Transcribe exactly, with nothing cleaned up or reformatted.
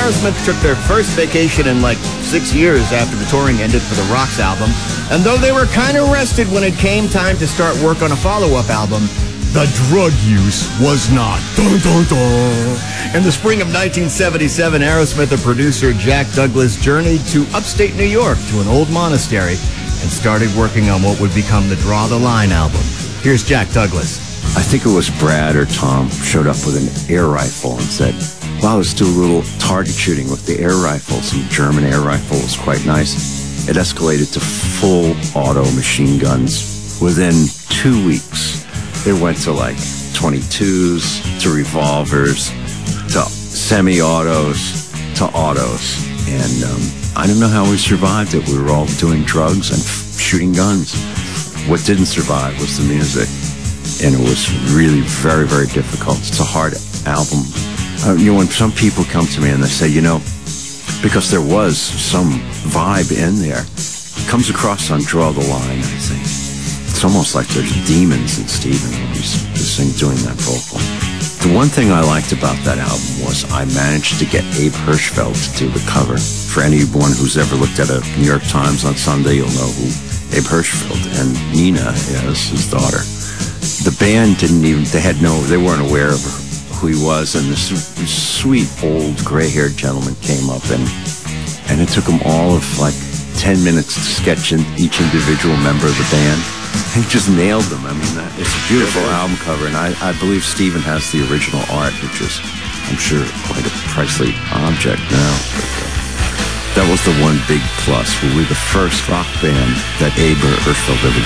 Aerosmith took their first vacation in like six years after the touring ended for the Rocks album, and though they were kind of rested when it came time to start work on a follow-up album, the drug use was not. Dun, dun, dun. In the spring of nineteen seventy-seven, Aerosmith and producer Jack Douglas journeyed to upstate New York to an old monastery and started working on what would become the Draw the Line album. Here's Jack Douglas. I think it was Brad or Tom showed up with an air rifle and said, wow, let's do a little target shooting with the air rifles. And the German air rifle was quite nice. It escalated to full auto machine guns within two weeks. It went to like twenty-twos, to revolvers, to semi-autos, to autos. And um, I don't know how we survived it. We were all doing drugs and f- shooting guns. What didn't survive was the music. And it was really very, very difficult. It's a hard album. Uh, you know, when some people come to me and they say, you know, because there was some vibe in there, it comes across on Draw the Line, I think. It's almost like there's demons in Steven when he's just doing that vocal. The one thing I liked about that album was I managed to get Abe Hirschfeld to do the cover. For anyone who's ever looked at a New York Times on Sunday, you'll know who Abe Hirschfeld and Nina is, his daughter. The band didn't even, they had no, they weren't aware of who he was, and this sweet old gray-haired gentleman came up, and and it took him all of like ten minutes to sketch in each individual member of the band. He just nailed them. I mean, that, it's a beautiful album cover, and I, I believe Steven has the original art, which is, I'm sure, quite a pricey object now. But, uh, that was the one big plus. We were the first rock band that Abe Hirschfeld ever